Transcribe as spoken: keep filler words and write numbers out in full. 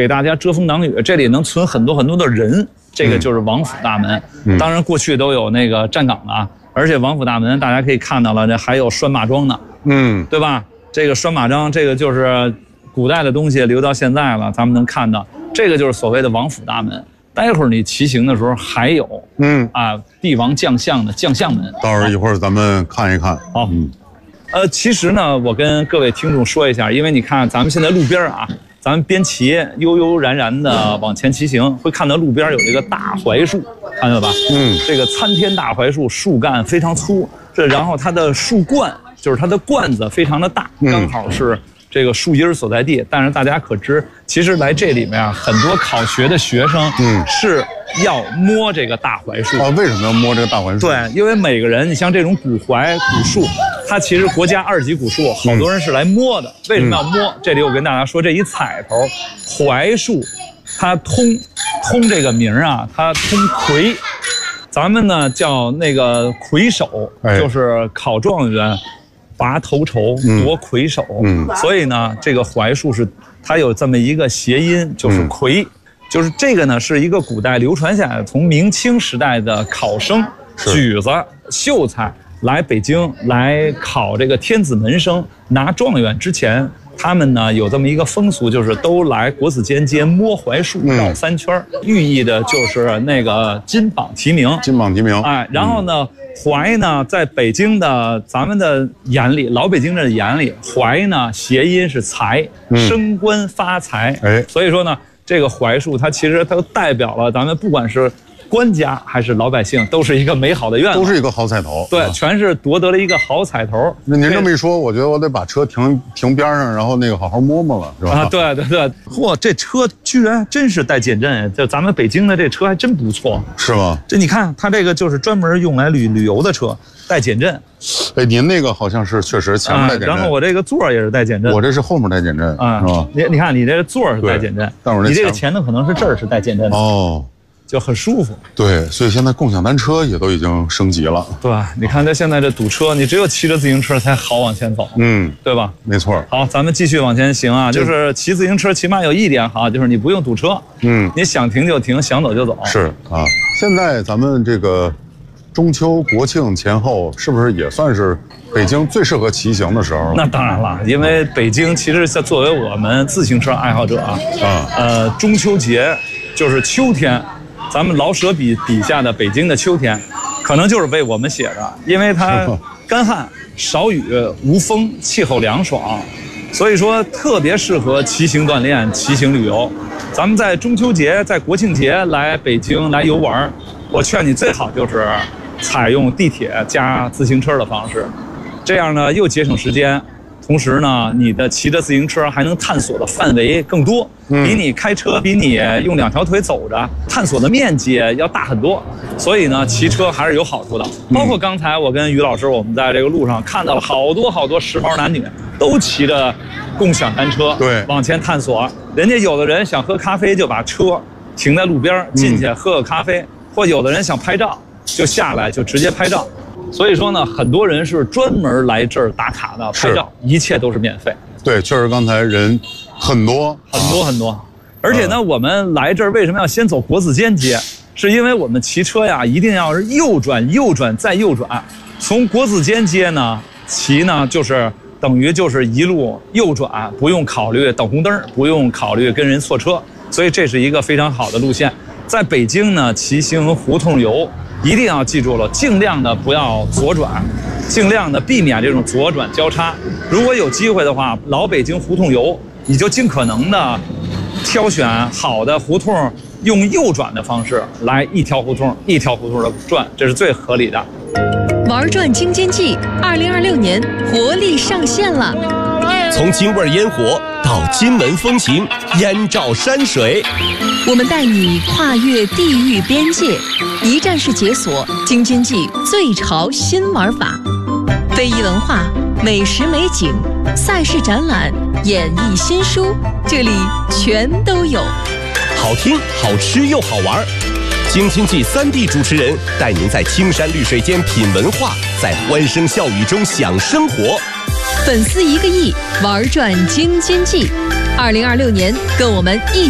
给大家遮风挡雨，这里能存很多很多的人，这个就是王府大门。嗯、当然过去都有那个站岗的啊，而且王府大门大家可以看到了，这还有拴马桩呢，嗯，对吧？这个拴马桩，这个就是古代的东西留到现在了，咱们能看到，这个就是所谓的王府大门。待会儿你骑行的时候还有，嗯啊，帝王将相的将相门。 到时候一会儿咱们看一看。 好，嗯，呃，其实呢，我跟各位听众说一下，因为你看咱们现在路边啊，咱们边骑悠悠然然的往前骑行，会看到路边有这个大槐树，看到吧？嗯，这个参天大槐树，树干非常粗，这然后它的树冠就是它的冠子非常的大，刚好是这个树荫所在地。但是大家可知，其实来这里面啊，很多考学的学生，嗯，是要摸这个大槐树。 啊，为什么要摸这个大槐树？ 对，因为每个人，你像这种古槐古树，它其实国家二级古树，好多人是来摸的。嗯、为什么要摸？这里我跟大家说，这一彩头，槐树，它通通这个名啊，它通魁。咱们呢叫那个魁首，哎、就是考状元。拔头筹夺魁首，嗯，所以呢，这个槐树是它有这么一个谐音，就是魁，嗯、就是这个呢是一个古代流传下来，从明清时代的考生举子秀才来北京来考这个天子门生拿状元之前，他们呢有这么一个风俗，就是都来国子监街摸槐树绕三圈，嗯、寓意的就是那个金榜题名， 金榜题名， 哎，然后呢。嗯槐呢，在北京的咱们的眼里，老北京人的眼里，槐呢谐音是财，升官发财。哎，所以说呢，这个槐树它其实它都代表了咱们不管是官家还是老百姓，都是一个美好的愿望， 都是一个好彩头。 对，啊、全是夺得了一个好彩头。 那您这么一说，我觉得我得把车停停边上，然后那个好好摸摸了，是吧？ 啊，对对对，嚯，这车居然真是带减震，就咱们北京的这车还真不错， 是吗？ 这你看，它这个就是专门用来旅旅游的车，带减震。 哎，您那个好像是确实前面带减震， 啊、然后我这个座也是带减震， 我这是后面带减震啊，是吧？ 你你看，你这个座是带减震， 但我你这个前头可能是这儿是带减震的哦。就很舒服， 对，所以现在共享单车也都已经升级了， 对吧？你看这现在这堵车，你只有骑着自行车才好往前走，嗯，对吧？ 没错。 好，咱们继续往前行啊，就是骑自行车起码有一点好，就是你不用堵车，嗯，你想停就停，想走就走。 是啊，现在咱们这个中秋国庆前后，是不是也算是北京最适合骑行的时候？ 那当然了，因为北京其实在作为我们自行车爱好者啊，啊，呃，中秋节就是秋天。咱们老舍笔笔下的北京的秋天，可能就是为我们写的，因为它干旱、少雨、无风，气候凉爽，所以说特别适合骑行锻炼、骑行旅游。咱们在中秋节、在国庆节来北京来游玩，我劝你最好就是采用地铁加自行车的方式，这样呢又节省时间。同时呢，你的骑着自行车还能探索的范围更多，比你开车、比你用两条腿走着探索的面积要大很多。所以呢，骑车还是有好处的。包括刚才我跟于老师，我们在这个路上看到了好多好多时髦男女都骑着共享单车，对，往前探索。人家有的人想喝咖啡，就把车停在路边进去喝个咖啡，或有的人想拍照，就下来就直接拍照。所以说呢，很多人是专门来这儿打卡的拍照，一切都是免费。 对，确实刚才人很多很多很多，而且呢，呃、我们来这儿为什么要先走国子监街？是因为我们骑车呀，一定要是右转、右转再右转。从国子监街呢骑呢，就是等于就是一路右转，不用考虑等红灯，不用考虑跟人错车，所以这是一个非常好的路线。在北京呢，骑行胡同游。一定要记住了，尽量的不要左转，尽量的避免这种左转交叉。如果有机会的话，老北京胡同游，你就尽可能的挑选好的胡同，用右转的方式来一条胡同一条胡同的转，这是最合理的。 玩转京津冀二零二六年活力上线了， 从京味烟火到金门风情，燕赵山水， 我们带你跨越地域边界，一站式解锁京津冀最潮新玩法，非遗文化、美食美景、赛事展览、演艺新书，这里全都有。 好听、好吃又好玩，京津冀三地主持人带您在青山绿水间品文化，在欢声笑语中享生活。 粉丝一个亿，玩转京津冀。二零二六年，跟我们一